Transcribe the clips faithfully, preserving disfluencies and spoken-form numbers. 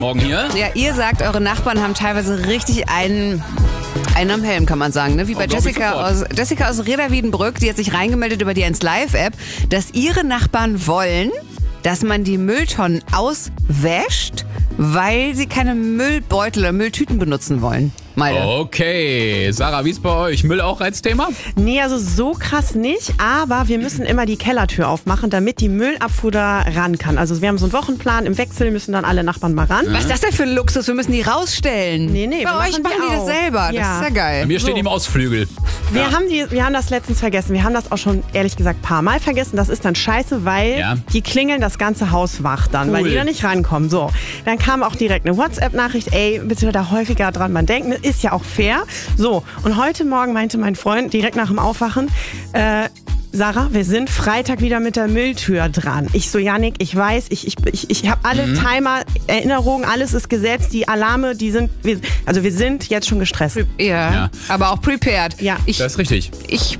Morgen hier. Ja, ihr sagt, eure Nachbarn haben teilweise richtig einen, einen am Helm, kann man sagen. Ne? Wie bei Oh, glaub ich Jessica sofort. aus, Jessica aus Reda Wiedenbrück, die hat sich reingemeldet über die eins Live-App, dass ihre Nachbarn wollen, dass man die Mülltonnen auswäscht, weil sie keine Müllbeutel oder Mülltüten benutzen wollen. Malte. Okay, Sarah, wie ist bei euch? Müll auch als Thema? Nee, also so krass nicht, aber wir müssen immer die Kellertür aufmachen, damit die Müllabfuhr da ran kann. Also wir haben so einen Wochenplan, im Wechsel müssen dann alle Nachbarn mal ran. Was ist das denn für ein Luxus? Wir müssen die rausstellen. Nee, nee, Bei wir euch machen machen die die das auch. selber. Das Ja. ist ja geil. Bei mir steht So. im Ausflügel. Wir, Ja. haben die, wir haben das letztens vergessen. Wir haben das auch schon, ehrlich gesagt, ein paar Mal vergessen. Das ist dann scheiße, weil Ja. die klingeln das ganze Haus wach dann, weil Cool. die da nicht rankommen. So, dann kam auch direkt eine WhatsApp-Nachricht, ey, bitte da häufiger dran man denken. Ist ja auch fair. So, und heute Morgen meinte mein Freund direkt nach dem Aufwachen, äh, Sarah, wir sind Freitag wieder mit der Mülltür dran. Ich so, Yannick, ich weiß, ich, ich, ich, ich habe alle Mhm. Timer, Erinnerungen, alles ist gesetzt, die Alarme, die sind, wir, also wir sind jetzt schon gestresst. Ja, Ja. aber auch prepared. Ja. Ich, Das ist richtig. ich,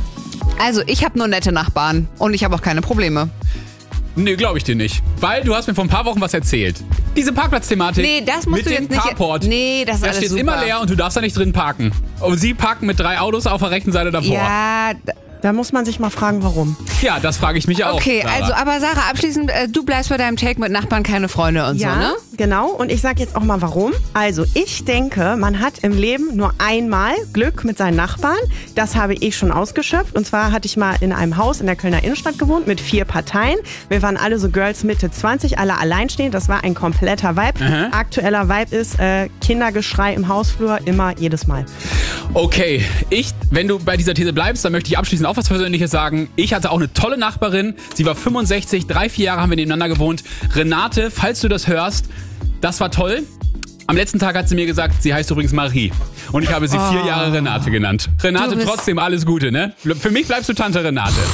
also ich habe nur nette Nachbarn und ich habe auch keine Probleme. Nee, glaube ich dir nicht. Weil du hast mir vor ein paar Wochen was erzählt. Diese Parkplatzthematik Nee, das musst mit du dem jetzt nicht- Carport. Nee, das ist Der alles steht super. immer leer und du darfst da nicht drin parken. Und sie parken mit drei Autos auf der rechten Seite davor. Ja, d- Da muss man sich mal fragen, warum. Ja, das frage ich mich auch. okay, Sarah. also aber Sarah, abschließend, äh, du bleibst bei deinem Take mit Nachbarn keine Freunde und Ja, so, ne? genau. Und ich sage jetzt auch mal warum. Also ich denke, man hat im Leben nur einmal Glück mit seinen Nachbarn. Das habe ich schon ausgeschöpft. Und zwar hatte ich mal in einem Haus in der Kölner Innenstadt gewohnt mit vier Parteien. Wir waren alle so Girls Mitte zwanzig, alle alleinstehend. Das war ein kompletter Vibe. Aha. Aktueller Vibe ist äh, Kindergeschrei im Hausflur, immer, jedes Mal. Okay, ich, wenn du bei dieser These bleibst, dann möchte ich abschließend auch was Persönliches sagen. Ich hatte auch eine tolle Nachbarin. Sie war fünfundsechzig, drei, vier Jahre haben wir nebeneinander gewohnt. Renate, falls du das hörst, das war toll. Am letzten Tag hat sie mir gesagt, sie heißt übrigens Marie. Und ich habe sie vier Jahre Renate genannt. Renate, Du bist- trotzdem alles Gute, ne? Für mich bleibst du Tante Renate.